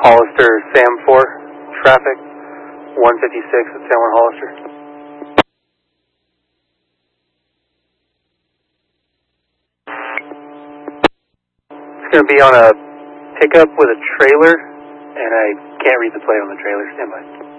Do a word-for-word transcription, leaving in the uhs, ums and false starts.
Hollister, Sam four, traffic, one fifty-six at San Juan Hollister. It's going to be on a pickup with a trailer, and I can't read the plate on the trailer. Stand by.